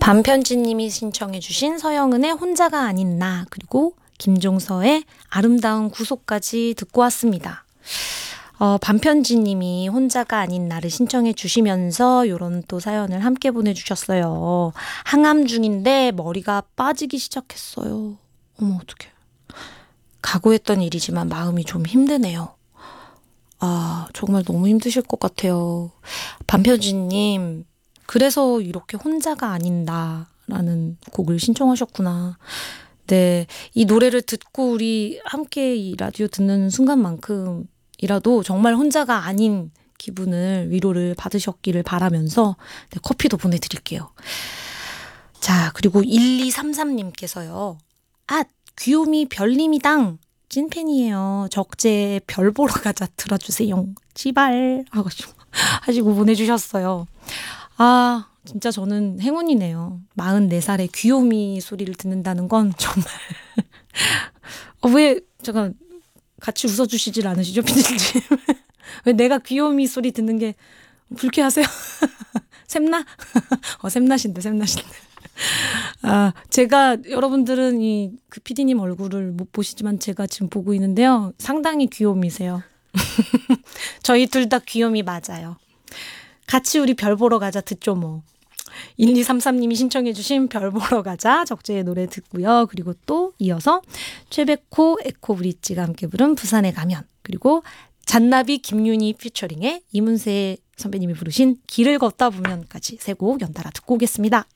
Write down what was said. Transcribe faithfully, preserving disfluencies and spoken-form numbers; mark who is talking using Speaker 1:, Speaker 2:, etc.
Speaker 1: 반편지님이 신청해 주신 서영은의 혼자가 아닌 나, 그리고 김종서의 아름다운 구속까지 듣고 왔습니다. 어, 반편지님이 혼자가 아닌 나를 신청해 주시면서 요런 또 사연을 함께 보내주셨어요. 항암 중인데 머리가 빠지기 시작했어요. 어머, 어떡해. 각오했던 일이지만 마음이 좀 힘드네요. 아, 정말 너무 힘드실 것 같아요. 반편지님, 그래서 이렇게 혼자가 아닌 나라는 곡을 신청하셨구나. 네, 이 노래를 듣고 우리 함께 이 라디오 듣는 순간만큼이라도 정말 혼자가 아닌 기분을, 위로를 받으셨기를 바라면서 네, 커피도 보내드릴게요. 자, 그리고 일이삼삼님께서요. 아, 귀요미 별님이당. 찐팬이에요. 적재 별 보러 가자 들어주세요. 지발 하시고, 하시고 보내주셨어요. 아, 진짜 저는 행운이네요. 마흔네 살에 귀요미 소리를 듣는다는 건 정말 어, 왜 잠깐 같이 웃어주시질 않으시죠, 피디님? 왜 내가 귀요미 소리 듣는 게 불쾌하세요? 샘나? 어, 샘나신데 샘나신데. 아, 제가 여러분들은 이 그 피디님 얼굴을 못 보시지만 제가 지금 보고 있는데요. 상당히 귀요미세요. 저희 둘 다 귀요미 맞아요. 같이 우리 별 보러 가자 듣죠 뭐. 일이삼삼님이 신청해 주신 별 보러 가자 적재의 노래 듣고요. 그리고 또 이어서 최백호 에코브릿지가 함께 부른 부산에 가면, 그리고 잔나비 김윤희 피처링의 이문세 선배님이 부르신 길을 걷다 보면까지 세 곡 연달아 듣고 오겠습니다.